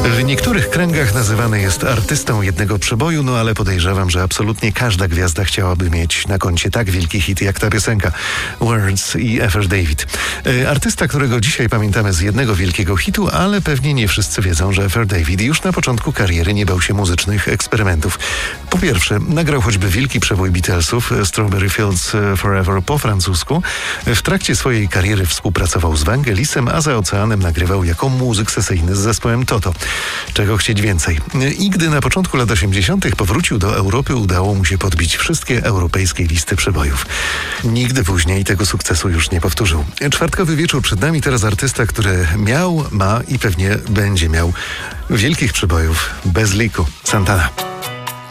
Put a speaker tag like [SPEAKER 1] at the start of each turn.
[SPEAKER 1] W niektórych kręgach nazywany jest artystą jednego przeboju, no ale podejrzewam, że absolutnie każda gwiazda chciałaby mieć na koncie tak wielki hit jak ta piosenka Words i Efer David. Artysta, którego dzisiaj pamiętamy z jednego wielkiego hitu, ale pewnie nie wszyscy wiedzą, że Efer David już na początku kariery nie bał się muzycznych eksperymentów. Po pierwsze, nagrał choćby wielki przebój Beatlesów Strawberry Fields Forever po francusku. W trakcie swojej kariery współpracował z Vangelisem, a za oceanem nagrywał jako muzyk sesyjny z zespołem Toto. Czego chcieć więcej? I gdy na początku lat 80. powrócił do Europy, udało mu się podbić wszystkie europejskie listy przebojów. Nigdy później tego sukcesu już nie powtórzył. Czwartkowy wieczór przed nami, teraz artysta, który miał, ma i pewnie będzie miał wielkich przebojów bez liku. Santana.